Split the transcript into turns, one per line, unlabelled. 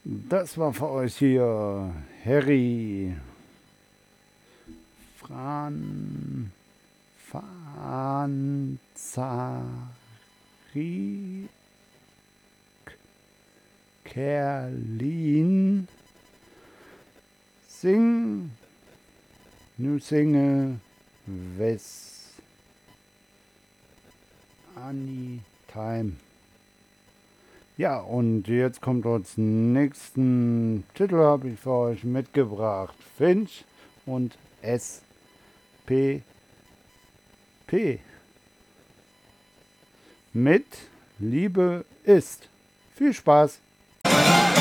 Das war für euch hier Harry Fanzari Kerlin Sing New Single Wes Anytime. Ja, und jetzt kommt als nächsten Titel, habe ich für euch mitgebracht. Finch und SPP mit Liebe ist. Viel Spaß!